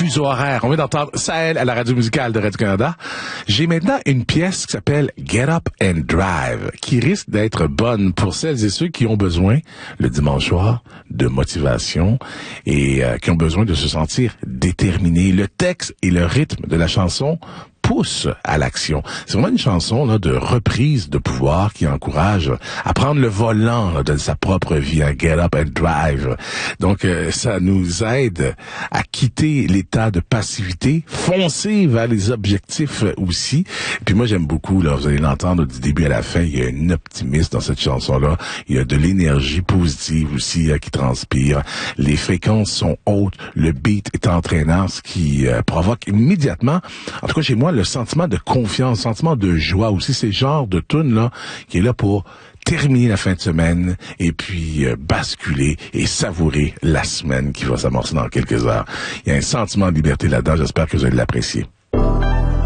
fuseaux horaires. On vient d'entendre Sahel à la radio musicale de Radio-Canada. J'ai maintenant une pièce qui s'appelle Get Up and Drive, qui risque d'être bonne pour celles et ceux qui ont besoin, le dimanche soir, de motivation et qui ont besoin de se sentir déterminés. Le texte et le rythme de la chanson pousse à l'action. C'est vraiment une chanson là de reprise de pouvoir qui encourage à prendre le volant là, de sa propre vie, à Get Up and Drive. Donc ça nous aide à quitter l'état de passivité, foncer vers les objectifs aussi. Et puis moi j'aime beaucoup là, vous allez l'entendre du début à la fin, il y a un optimisme dans cette chanson là, il y a de l'énergie positive aussi qui transpire. Les fréquences sont hautes, le beat est entraînant, ce qui provoque immédiatement, en tout cas chez moi, le sentiment de confiance, sentiment de joie aussi. C'est le genre de tune là qui est là pour terminer la fin de semaine et puis basculer et savourer la semaine qui va s'amorcer dans quelques heures. Il y a un sentiment de liberté là-dedans. J'espère que vous allez l'apprécier.